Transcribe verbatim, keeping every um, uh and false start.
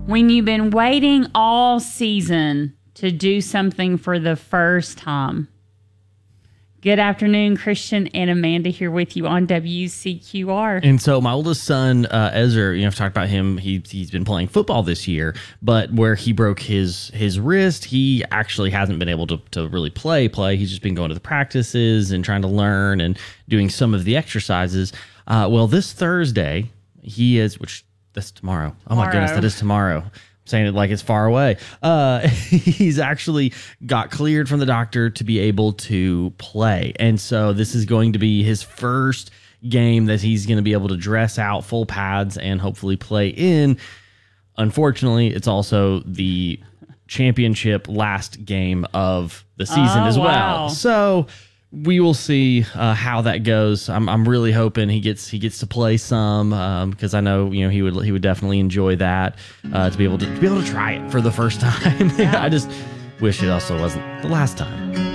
When you've been waiting all season to do something for the first time. Good afternoon, Christian and Amanda here with you on W C Q R. And so my oldest son, uh, Ezra, you know, I've talked about him. He, he's been playing football this year, but where he broke his his wrist, he actually hasn't been able to, to really play, play. He's just been going to the practices and trying to learn and doing some of the exercises. Uh, well, this Thursday, he is, which that's tomorrow. Oh, my goodness, that is tomorrow. Saying it like it's far away. Uh, he's actually got cleared from the doctor to be able to play. And so this is going to be his first game that he's going to be able to dress out full pads and hopefully play in. Unfortunately, it's also the championship last game of the season oh, as well. Wow. So we will see uh, how that goes. I'm I'm really hoping he gets he gets to play some because um, I know you know he would he would definitely enjoy that uh, to be able to, to be able to try it for the first time. Yeah. I just wish it also wasn't the last time.